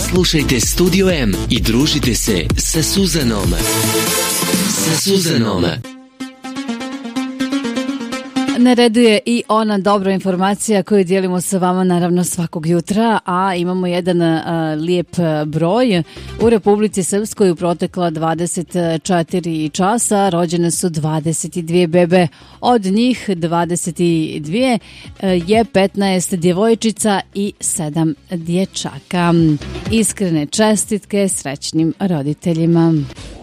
Slušajte Studio M i družite se sa Suzanom. Na redu je i ona dobra informacija koju dijelimo sa vama naravno svakog jutra, a imamo jedan lijep broj. U Republici Srpskoj u protekla 24 časa rođene su 22 bebe. Od njih 22 je 15 djevojčica i 7 dječaka. Iskrene čestitke srećnim roditeljima.